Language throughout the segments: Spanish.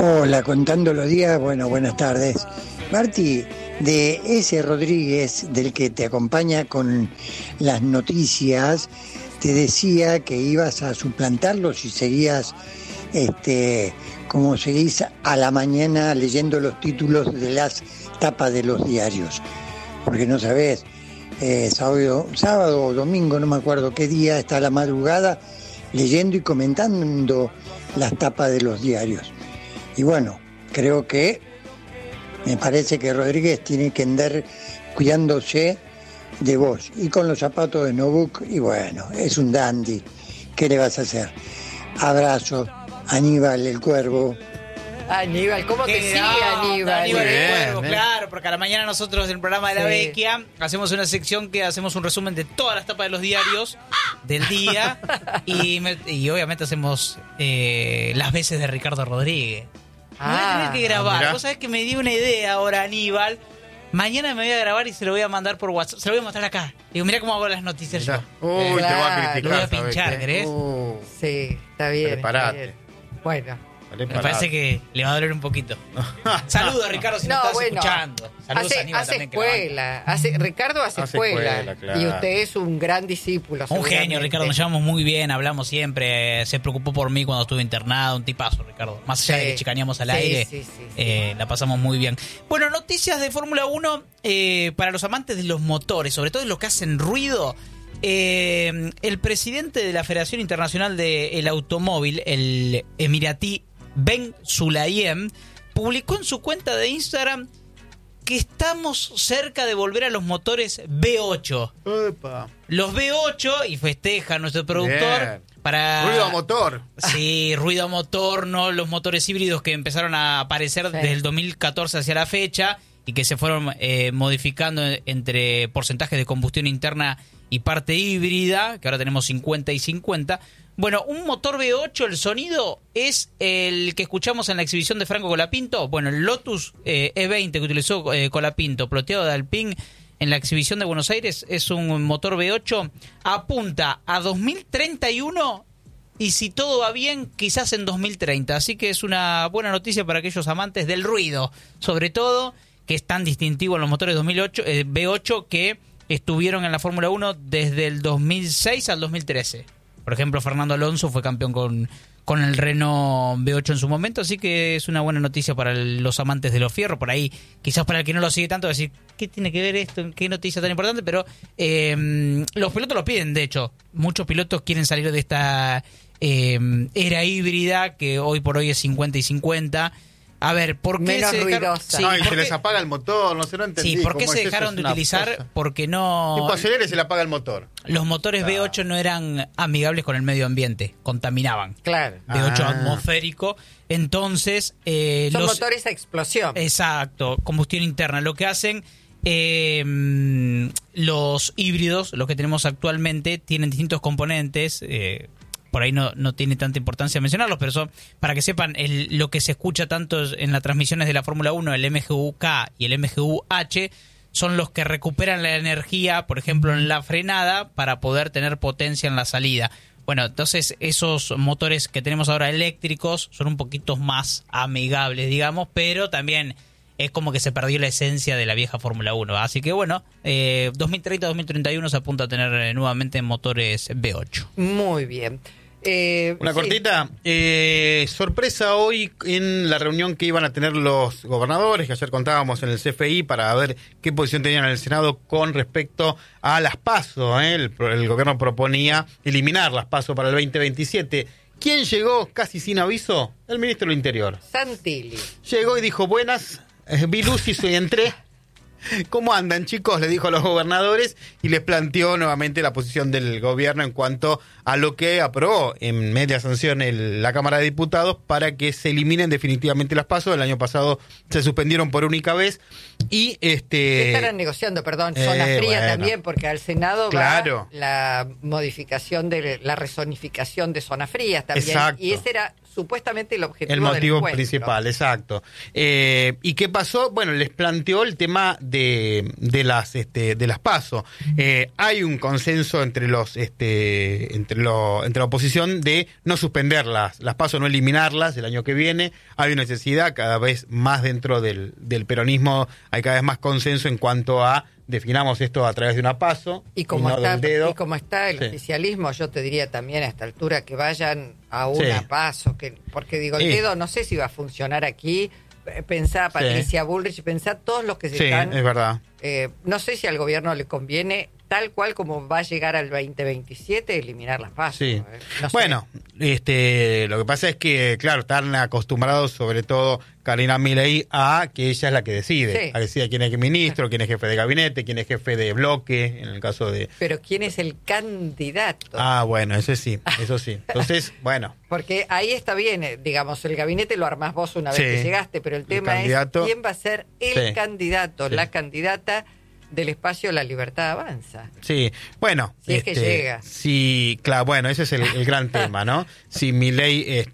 Hola, contando los días, bueno, buenas tardes. Marti, de ese Rodríguez del que te acompaña con las noticias, te decía que ibas a suplantarlo si seguías, como seguís a la mañana leyendo los títulos de las tapas de los diarios. Porque no sabés, sábado o domingo, no me acuerdo qué día, está a la madrugada leyendo y comentando las tapas de los diarios. Y bueno, creo que me parece que Rodríguez tiene que andar cuidándose de vos y con los zapatos de Novuk, y bueno, es un dandy. ¿Qué le vas a hacer? Abrazo, Aníbal el Cuervo. Aníbal, ¿cómo te sigue Aníbal? Aníbal el Cuervo, claro, porque a la mañana nosotros en el programa de La Vecchia hacemos una sección que hacemos un resumen de todas las tapas de los diarios del día y obviamente hacemos las veces de Ricardo Rodríguez. Me voy a tener que grabar. Vos sabés que me dio una idea ahora, Aníbal. Mañana me voy a grabar y se lo voy a mandar por WhatsApp. Se lo voy a mostrar acá. Digo, mirá cómo hago las noticias yo. Uy, te va a criticar. Lo voy a pinchar, ¿querés? Sí, está bien. Preparate. Está bien. Bueno. Me parece que le va a doler un poquito. Saludos, Ricardo, si nos estás escuchando. Saludos a Aníbal hace también. Escuela. Ricardo hace escuela. Claro. Y usted es un gran discípulo. Un genio, Ricardo. Nos llevamos muy bien, hablamos siempre. Se preocupó por mí cuando estuve internado. Un tipazo, Ricardo. Más allá de que chicaneamos al aire, la pasamos muy bien. Bueno, noticias de Fórmula 1 para los amantes de los motores, sobre todo de los que hacen ruido. El presidente de la Federación Internacional del Automóvil, el emiratí Ben Sulayem, publicó en su cuenta de Instagram que estamos cerca de volver a los motores V8. Epa. Los V8, y festeja nuestro productor. Bien. Para ruido a motor. Sí, ruido a motor, no los motores híbridos que empezaron a aparecer desde el 2014 hacia la fecha y que se fueron modificando entre porcentajes de combustión interna y parte híbrida, que ahora tenemos 50 y 50. Bueno, un motor V8, el sonido es el que escuchamos en la exhibición de Franco Colapinto. Bueno, el Lotus E20 que utilizó Colapinto, ploteado de Alpine en la exhibición de Buenos Aires, es un motor V8, apunta a 2031 y si todo va bien, quizás en 2030. Así que es una buena noticia para aquellos amantes del ruido, sobre todo, que es tan distintivo en los motores V8 que estuvieron en la Fórmula 1 desde el 2006 al 2013. Por ejemplo, Fernando Alonso fue campeón con el Renault V8 en su momento, así que es una buena noticia para los amantes de los fierros. Por ahí, quizás para el que no lo sigue tanto, decir, ¿qué tiene que ver esto? ¿Qué noticia tan importante? Pero los pilotos lo piden, de hecho. Muchos pilotos quieren salir de esta era híbrida, que hoy por hoy es 50 y 50. A ver, ¿por qué menos ruidosa? Sí, y se les apaga el motor, no sé, no entendí. Sí, ¿por qué se dejaron de utilizar? Cosa. Porque no... Tipo acelera y se le apaga el motor. Los motores V8 no eran amigables con el medio ambiente, contaminaban. Claro. V8 atmosférico. Entonces... son motores a explosión. Exacto, combustión interna. Lo que hacen... los híbridos, los que tenemos actualmente, tienen distintos componentes... por ahí no tiene tanta importancia mencionarlos, pero son, para que sepan, lo que se escucha tanto en las transmisiones de la Fórmula 1, el MGU-K y el MGU-H, son los que recuperan la energía, por ejemplo, en la frenada, para poder tener potencia en la salida. Bueno, entonces esos motores que tenemos ahora eléctricos son un poquito más amigables, digamos, pero también es como que se perdió la esencia de la vieja Fórmula 1. Así que bueno, 2030-2031 se apunta a tener nuevamente motores V8. Muy bien. Una cortita. Sorpresa hoy en la reunión que iban a tener los gobernadores, que ayer contábamos en el CFI, para ver qué posición tenían en el Senado con respecto a las PASO. El gobierno proponía eliminar las PASO para el 2027. ¿Quién llegó casi sin aviso? El ministro del Interior. Santilli. Llegó y dijo, buenas, vi luz y entré. ¿Cómo andan, chicos?, le dijo a los gobernadores y les planteó nuevamente la posición del gobierno en cuanto a lo que aprobó en media sanción la Cámara de Diputados para que se eliminen definitivamente las PASO. El año pasado se suspendieron por única vez y ¿Qué estarán negociando? Perdón, zona fría también, porque al Senado va la modificación de la rezonificación de zonas frías también. Exacto. Y esa era supuestamente el objetivo el motivo del principal, exacto. ¿Y qué pasó? Bueno, les planteó el tema de las PASO. Hay un consenso entre entre la oposición de no suspenderlas, las PASO, no eliminarlas el año que viene. Hay una necesidad cada vez más dentro del peronismo, hay cada vez más consenso en cuanto a definamos esto a través de una PASO y como no del dedo. Y como está el oficialismo, yo te diría también a esta altura que vayan a una PASO, porque digo, el dedo no sé si va a funcionar aquí. Pensá Patricia Bullrich, pensá todos los que se están... es verdad. No sé si al gobierno le conviene, tal cual como va a llegar al 2027, eliminar las PASO. Sí. No sé. Bueno, lo que pasa es que, claro, están acostumbrados, sobre todo Karina Milei, a que ella es la que decide. A decir quién es ministro, quién es jefe de gabinete, quién es jefe de bloque, en el caso de... Pero quién es el candidato. Ah, bueno, eso sí. Entonces, bueno. Porque ahí está bien, digamos, el gabinete lo armás vos una vez que llegaste, pero el tema es quién va a ser el candidato, la candidata del espacio La Libertad Avanza. Sí, bueno. Si es que llega. Sí, claro, bueno, ese es el gran tema, ¿no? Si Milei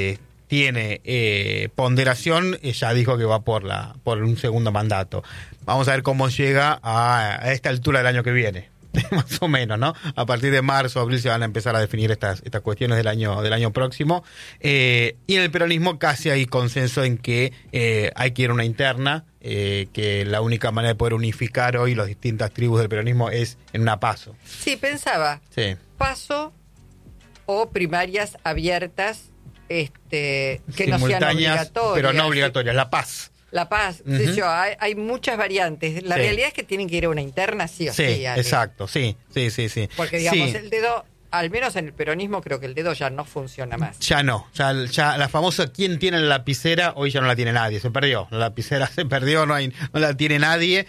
tiene ponderación, ya dijo que va por un segundo mandato. Vamos a ver cómo llega a esta altura del año que viene. Más o menos, ¿no? A partir de marzo, abril se van a empezar a definir estas cuestiones del año próximo. Y en el peronismo casi hay consenso en que hay que ir a una interna, que la única manera de poder unificar hoy las distintas tribus del peronismo es en una PASO. Sí, pensaba. Sí. PASO o primarias abiertas que no sean obligatorias. Pero no obligatorias, la PAS. La PAS, hay muchas variantes. La realidad es que tienen que ir a una interna sí o sí. Sí, exacto, sí. Porque, digamos, el dedo, al menos en el peronismo, creo que el dedo ya no funciona más. Ya no, ya la famosa ¿quién tiene la lapicera? Hoy ya no la tiene nadie, se perdió. La lapicera se perdió, no la tiene nadie.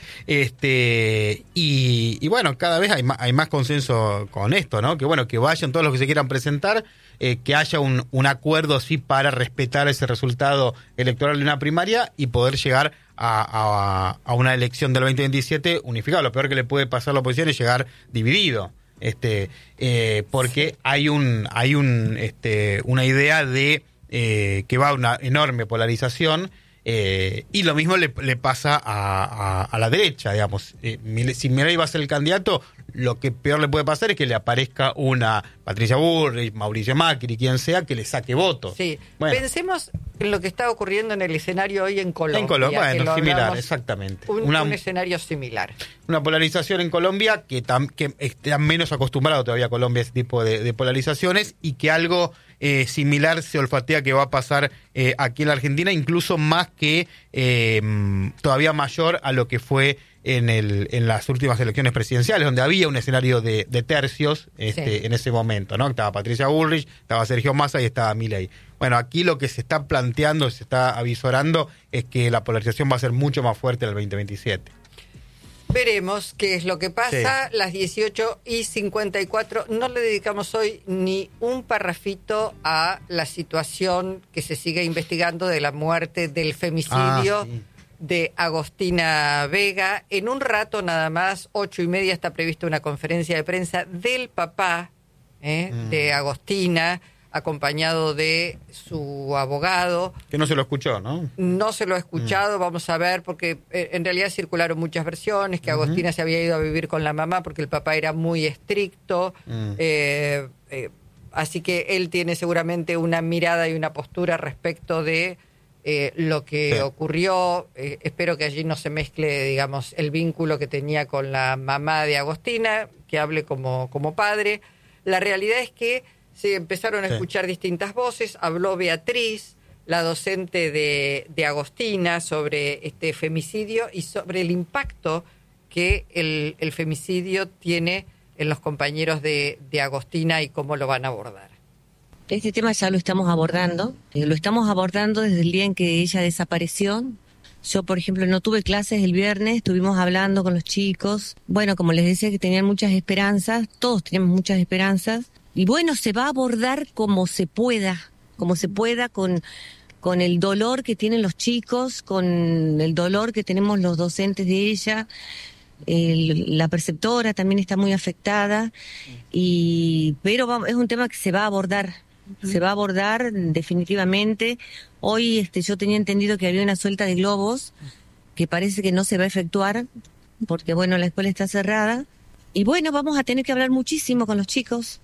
Y bueno, cada vez hay más consenso con esto, ¿no? Que bueno, que vayan todos los que se quieran presentar, que haya un acuerdo sí para respetar ese resultado electoral de una primaria y poder llegar a una elección del 2027 unificado. Lo peor que le puede pasar a la oposición es llegar dividido. Porque hay una idea de que va a una enorme polarización, y lo mismo le pasa a la derecha, digamos. Si Milei va a ser el candidato, lo que peor le puede pasar es que le aparezca una Patricia Bullrich, Mauricio Macri, quien sea, que le saque votos. Sí, bueno. Pensemos en lo que está ocurriendo en el escenario hoy en Colombia. En Colombia, bueno, similar, exactamente. Un escenario similar. Una polarización en Colombia que está menos acostumbrado todavía a Colombia a ese tipo de polarizaciones, y que algo similar se olfatea que va a pasar aquí en la Argentina, incluso más que todavía mayor a lo que fue en las últimas elecciones presidenciales, donde había un escenario de tercios en ese momento, ¿no? Estaba Patricia Bullrich, estaba Sergio Massa y estaba Milei. Bueno, aquí lo que se está planteando, se está avisorando, es que la polarización va a ser mucho más fuerte en el 2027. Veremos qué es lo que pasa. Las 18:54. No le dedicamos hoy ni un parrafito a la situación que se sigue investigando de la muerte, del femicidio de Agostina Vega. En un rato nada más, 8:30, está prevista una conferencia de prensa del papá de Agostina, acompañado de su abogado. Que no se lo escuchó, ¿no? No se lo ha escuchado, vamos a ver, porque en realidad circularon muchas versiones, que Agostina se había ido a vivir con la mamá porque el papá era muy estricto, así que él tiene seguramente una mirada y una postura respecto de lo que ocurrió. Espero que allí no se mezcle, digamos, el vínculo que tenía con la mamá de Agostina, que hable como padre. La realidad es que se empezaron a escuchar distintas voces. Habló Beatriz, la docente de Agostina, sobre este femicidio y sobre el impacto que el femicidio tiene en los compañeros de Agostina y cómo lo van a abordar. Este tema ya lo estamos abordando desde el día en que ella desapareció. Yo, por ejemplo, no tuve clases el viernes, estuvimos hablando con los chicos. Bueno, como les decía, que tenían muchas esperanzas, todos teníamos muchas esperanzas. Y bueno, se va a abordar como se pueda con el dolor que tienen los chicos, con el dolor que tenemos los docentes de ella. La preceptora también está muy afectada, pero es un tema que se va a abordar Se va a abordar definitivamente. Hoy yo tenía entendido que había una suelta de globos que parece que no se va a efectuar porque, bueno, la escuela está cerrada. Y bueno, vamos a tener que hablar muchísimo con los chicos.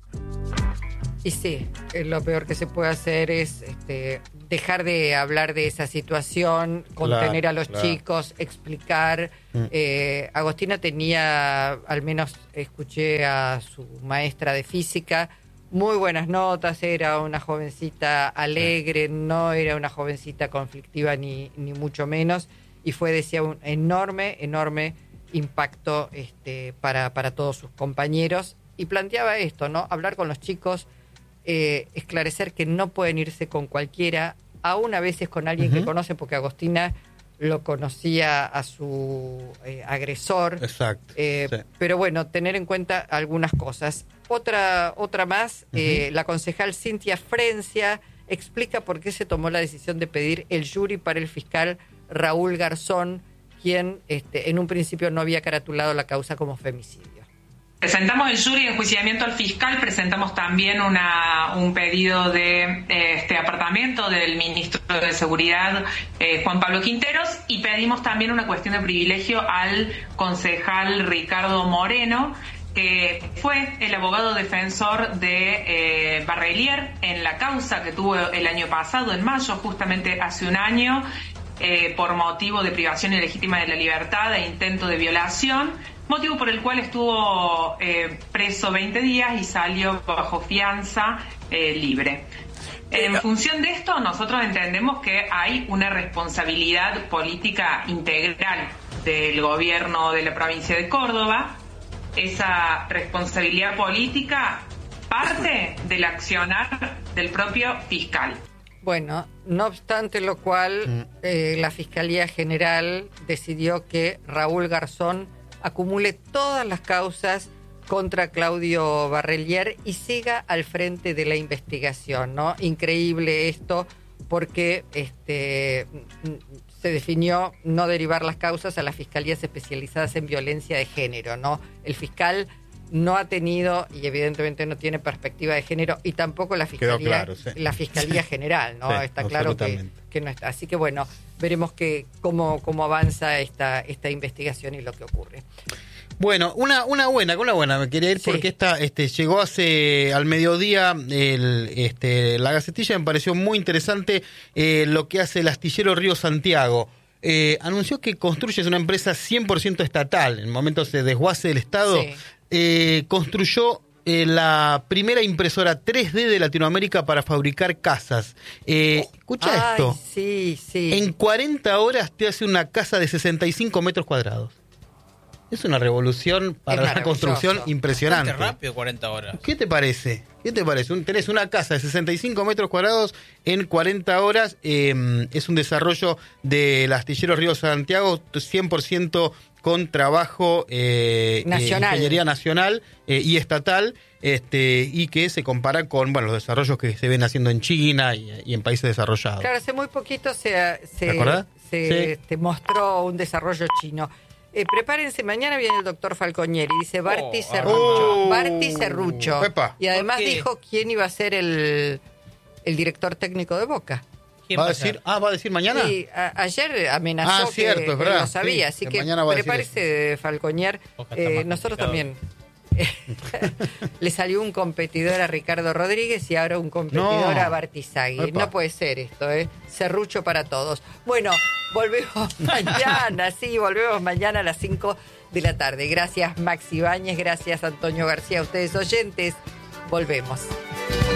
Y sí, lo peor que se puede hacer es dejar de hablar de esa situación, contener a los chicos, explicar. Agostina tenía, al menos escuché a su maestra de física, muy buenas notas, era una jovencita alegre, no era una jovencita conflictiva ni mucho menos, y fue, decía, un enorme impacto para todos sus compañeros, y planteaba esto, ¿no? Hablar con los chicos, esclarecer que no pueden irse con cualquiera, aún a veces con alguien que conocen, porque Agostina lo conocía a su agresor. Exacto. Pero bueno, tener en cuenta algunas cosas. Otra más, la concejal Cintia Frencia explica por qué se tomó la decisión de pedir el jury para el fiscal Raúl Garzón, quien en un principio no había caratulado la causa como femicidio. Presentamos el jury de enjuiciamiento al fiscal, presentamos también un pedido de apartamento del ministro de Seguridad, Juan Pablo Quinteros, y pedimos también una cuestión de privilegio al concejal Ricardo Moreno, que fue el abogado defensor de Barrelier en la causa que tuvo el año pasado, en mayo, justamente hace un año, por motivo de privación ilegítima de la libertad e intento de violación, motivo por el cual estuvo preso 20 días y salió bajo fianza libre. En función de esto, nosotros entendemos que hay una responsabilidad política integral del gobierno de la provincia de Córdoba. Esa responsabilidad política parte del accionar del propio fiscal. Bueno, no obstante lo cual, la Fiscalía General decidió que Raúl Garzón acumule todas las causas contra Claudio Barrelier y siga al frente de la investigación, ¿no? Increíble esto, porque se definió no derivar las causas a las fiscalías especializadas en violencia de género, ¿no? El fiscal no ha tenido, y evidentemente no tiene perspectiva de género, y tampoco la Fiscalía, claro, sí. La Fiscalía General, ¿no? Sí, está claro que no está. Así que bueno, veremos cómo avanza esta investigación y lo que ocurre. Bueno, una buena, me quería ir porque esta llegó al mediodía la Gacetilla, me pareció muy interesante lo que hace el astillero Río Santiago. Anunció que construye una empresa 100% estatal, en momentos de desguace del Estado. Sí. Construyó la primera impresora 3D de Latinoamérica para fabricar casas. Escucha esto. Sí. En 40 horas te hace una casa de 65 metros cuadrados. Es una revolución para la construcción impresionante. Bastante rápido, 40 horas. ¿Qué te parece? Tenés una casa de 65 metros cuadrados en 40 horas. Es un desarrollo del astillero Río Santiago, 100% con trabajo nacional. Ingeniería nacional y estatal, y que se compara con los desarrollos que se ven haciendo en China y en países desarrollados. Claro, hace muy poquito ¿Te acordás? se mostró un desarrollo chino. Prepárense, mañana viene el doctor Falconieri, dice Barti Serrucho. Barti Serrucho. Epa. Y además dijo quién iba a ser el director técnico de Boca. ¿Va a decir mañana? Sí, ayer amenazó cierto, que es verdad. lo sabía, Sí, así que prepárese, Falconier. Nosotros también. Le salió un competidor a Ricardo Rodríguez y ahora un competidor a Bartizagui. No puede ser esto, Serrucho para todos. Bueno, volvemos mañana a las 5 de la tarde. Gracias, Maxi Ibáñez, gracias, Antonio García, a ustedes oyentes. Volvemos.